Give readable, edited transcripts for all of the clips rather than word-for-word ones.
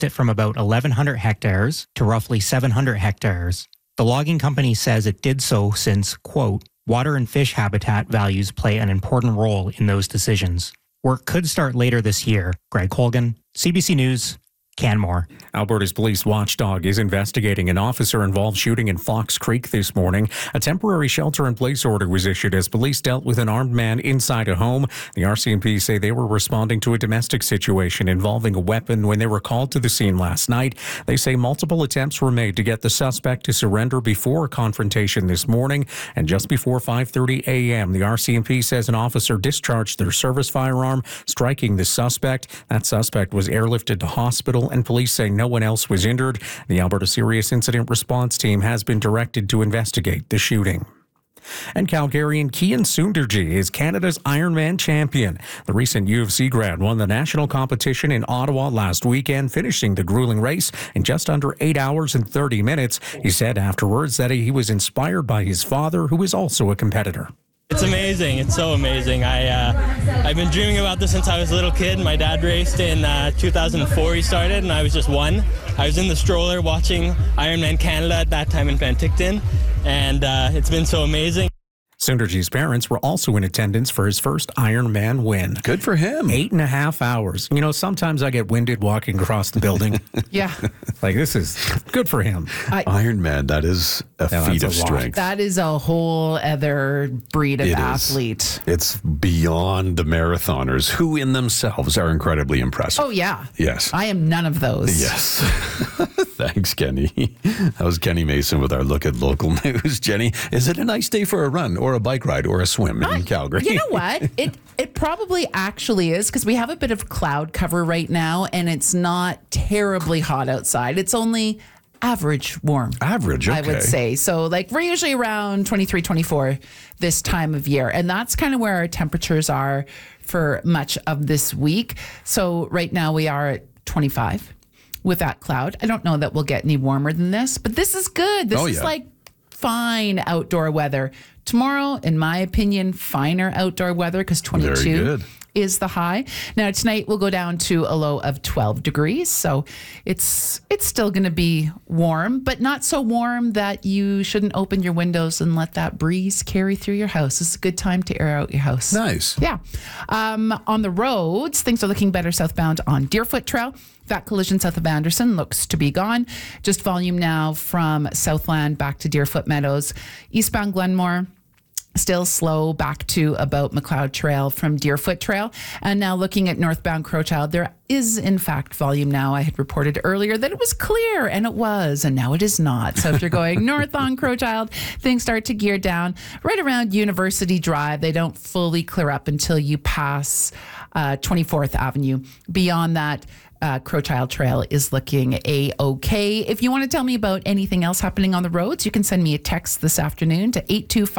it from about 1,100 hectares to roughly 700 hectares. The logging company says it did so since, quote, water and fish habitat values play an important role in those decisions. Work could start later this year. Greg Colgan, CBC News, Canmore. Alberta's police watchdog is investigating an officer-involved shooting in Fox Creek this morning. A temporary shelter-in-place order was issued as police dealt with an armed man inside a home. The RCMP say they were responding to a domestic situation involving a weapon when they were called to the scene last night. They say multiple attempts were made to get the suspect to surrender before a confrontation this morning. And just before 5:30 a.m., the RCMP says an officer discharged their service firearm, striking the suspect. That suspect was airlifted to hospital, and police say no one else was injured. The Alberta Serious Incident Response Team has been directed to investigate the shooting. And Calgarian Kian Sundarji is Canada's Ironman champion. The recent U of C grad won the national competition in Ottawa last weekend, finishing the grueling race in just under 8 hours and 30 minutes. He said afterwards that he was inspired by his father, who is also a competitor. It's amazing. It's so amazing. I've been dreaming about this since I was a little kid. My dad raced in 2004. He started, and I was just one. I was in the stroller watching Ironman Canada at that time in Penticton, and it's been so amazing. Sundarji's parents were also in attendance for his first Ironman win. Good for him. 8.5 hours. You know, sometimes I get winded walking across the building. Yeah. Like, this is good for him. Ironman, that is a feat of strength. That is a whole other breed of athlete. It's beyond the marathoners, who in themselves are incredibly impressive. Oh, yeah. Yes. I am none of those. Yes. Thanks, Kenny. That was Kenny Mason with our look at local news. Jenny, is it a nice day for a run or a bike ride or a swim in Calgary? You know what? It probably actually is, because we have a bit of cloud cover right now, and it's not terribly hot outside. It's only average warm. Average, okay. I would say. So like we're usually around 23, 24 this time of year. And that's kind of where our temperatures are for much of this week. So right now we are at 25 with that cloud. I don't know that we'll get any warmer than this, but this is good. This is like fine outdoor weather. Tomorrow, in my opinion, finer outdoor weather, because 22 is the high. Now, tonight we'll go down to a low of 12 degrees. So it's still going to be warm, but not so warm that you shouldn't open your windows and let that breeze carry through your house. It's a good time to air out your house. Nice. Yeah. On the roads, things are looking better southbound on Deerfoot Trail. That collision south of Anderson looks to be gone. Just volume now from Southland back to Deerfoot Meadows. Eastbound Glenmore, still slow back to about McLeod Trail from Deerfoot Trail. And now looking at northbound Crowchild, there is in fact volume now. I had reported earlier that it was clear, and it was, and now it is not. So if you're going north on Crowchild, things start to gear down. Right around University Drive, they don't fully clear up until you pass 24th Avenue. Beyond that, Crowchild Trail is looking A-OK. If you want to tell me about anything else happening on the roads, you can send me a text this afternoon to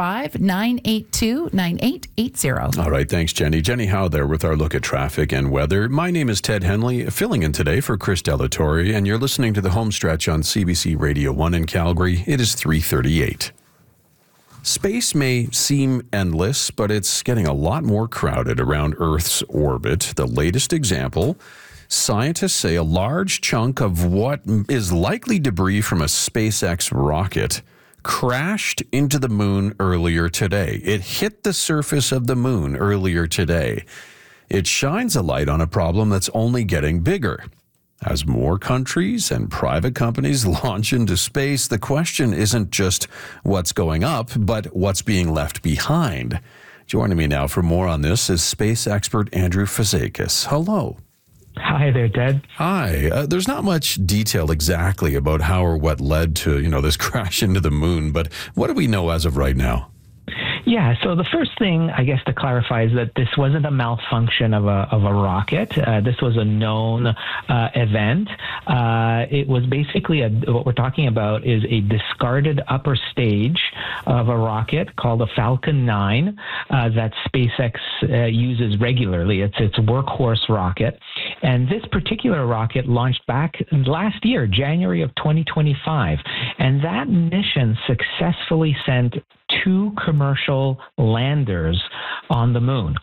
825-982-9880. All right, thanks, Jenny. Jenny Howe there with our look at traffic and weather. My name is Ted Henley, filling in today for Chris Delatorre, and you're listening to the home stretch on CBC Radio 1 in Calgary. It is 3:38. Space may seem endless, but it's getting a lot more crowded around Earth's orbit. The latest example, scientists say a large chunk of what is likely debris from a SpaceX rocket crashed into the moon earlier today. It hit the surface of the moon earlier today. It shines a light on a problem that's only getting bigger. As more countries and private companies launch into space, the question isn't just what's going up, but what's being left behind. Joining me now for more on this is space expert Andrew Fazekas. Hello. Hi there, Ted. Hi. There's not much detail exactly about how or what led to, this crash into the moon, but what do we know as of right now? Yeah, so the first thing, I guess, to clarify is that this wasn't a malfunction of a rocket. This was a known event. It was basically what we're talking about is a discarded upper stage of a rocket called a Falcon 9 that SpaceX uses regularly. It's its workhorse rocket. And this particular rocket launched back last year, January of 2025. And that mission successfully sent 2 commercial landers on the moon.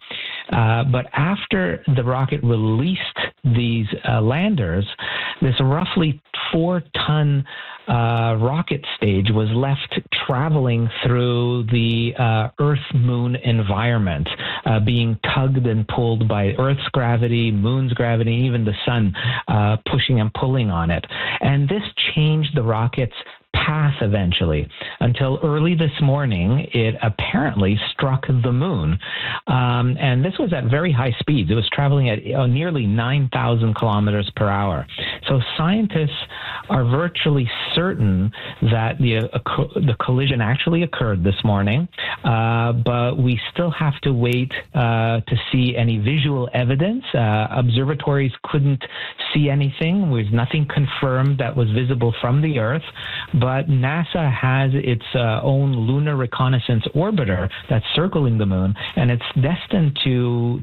But after the rocket released these landers, this roughly 4-ton rocket stage was left traveling through the Earth-Moon environment, being tugged and pulled by Earth's gravity, Moon's gravity, even the sun pushing and pulling on it. And this changed the rocket's path eventually until early this morning it apparently struck the moon, and this was at very high speeds. It was traveling at nearly 9,000 kilometers per hour. So scientists are virtually certain that the collision actually occurred this morning, but we still have to wait to see any visual evidence. Observatories couldn't see anything. There's nothing confirmed that was visible from the Earth. But NASA has its own lunar reconnaissance orbiter that's circling the moon, and it's destined to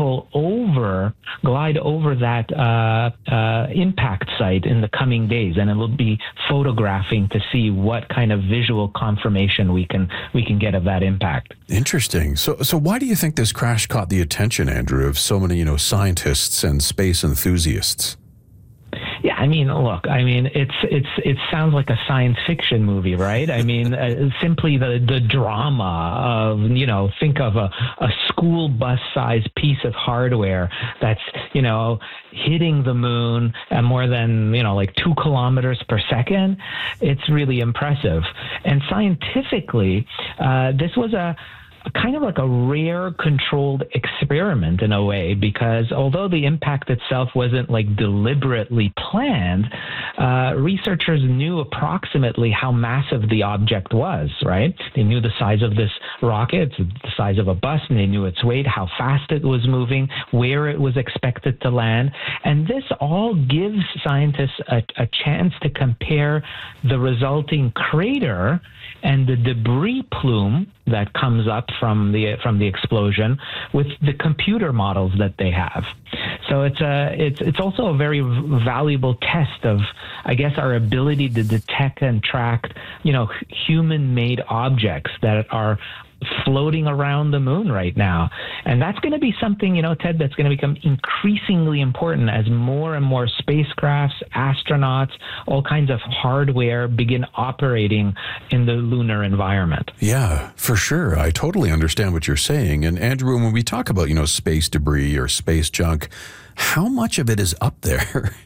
glide over that impact site in the coming days, and it will be photographing to see what kind of visual confirmation we can get of that impact. Interesting. So why do you think this crash caught the attention, Andrew, of so many scientists and space enthusiasts? Yeah, I mean, look, it sounds like a science fiction movie, right? I mean, simply the drama of, think of a school bus sized piece of hardware that's, hitting the moon at more than, like 2 kilometers per second. It's really impressive. And scientifically, this was a kind of like a rare controlled experiment in a way, because although the impact itself wasn't like deliberately planned, researchers knew approximately how massive the object was, right? They knew the size of this rocket, it's the size of a bus, and they knew its weight, how fast it was moving, where it was expected to land. And this all gives scientists a chance to compare the resulting crater and the debris plume that comes up from the explosion with the computer models that they have. So it's also a very valuable test of, I guess, our ability to detect and track, human-made objects that are floating around the moon right now. And that's going to be something, Ted, that's going to become increasingly important as more and more spacecrafts, astronauts, all kinds of hardware begin operating in the lunar environment. Yeah, for sure. I totally understand what you're saying. And Andrew, when we talk about, space debris or space junk, how much of it is up there?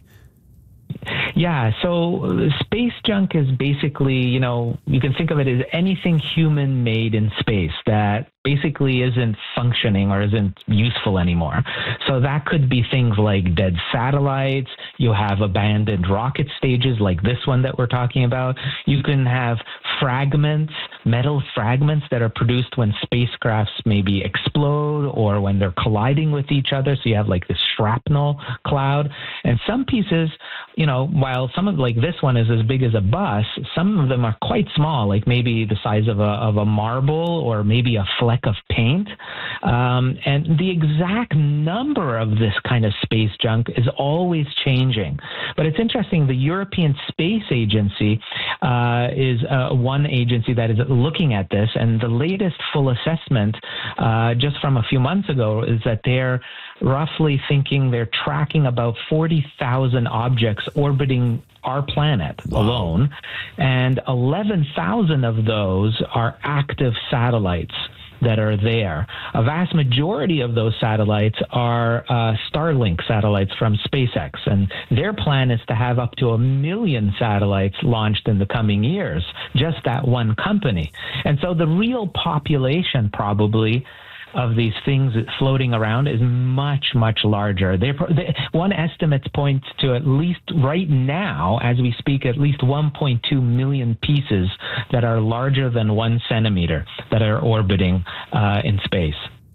Yeah, so space junk is basically, you can think of it as anything human made in space that basically isn't functioning or isn't useful anymore. So that could be things like dead satellites. You have abandoned rocket stages like this one that we're talking about. You can have fragments, metal fragments that are produced when spacecrafts maybe explode or when they're colliding with each other. So you have like this shrapnel cloud. And some pieces, while some of like this one is as big as a bus, some of them are quite small, like maybe the size of a marble or maybe a fleck of paint. And the exact number of this kind of space junk is always changing. But it's interesting, the European Space Agency is one agency that is looking at this, and the latest full assessment just from a few months ago is that they're roughly thinking they're tracking about 40,000 objects orbiting our planet alone, and 11,000 of those are active satellites that are there. A vast majority of those satellites are Starlink satellites from SpaceX, and their plan is to have up to 1 million satellites launched in the coming years, just that one company. And so the real population probably of these things floating around is much, much larger. One estimate points to at least right now, as we speak, at least 1.2 million pieces that are larger than 1 centimeter that are orbiting in space.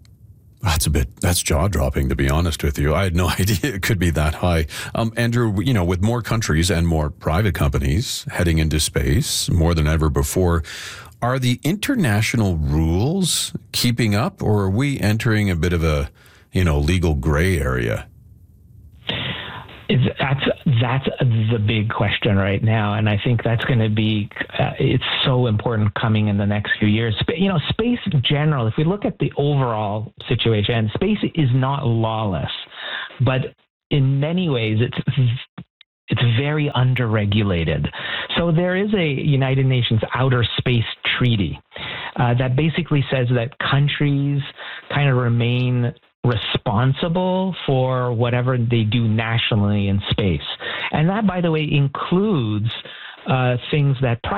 That's jaw-dropping, to be honest with you. I had no idea it could be that high. Andrew, with more countries and more private companies heading into space more than ever before, are the international rules keeping up, or are we entering a bit of a, legal gray area? That's the big question right now, and I think that's going to be it's so important coming in the next few years. Space in general, if we look at the overall situation, space is not lawless, but in many ways it's very underregulated. So there is a United Nations Outer Space Treaty that basically says that countries kind of remain responsible for whatever they do nationally in space. And that, by the way, includes things that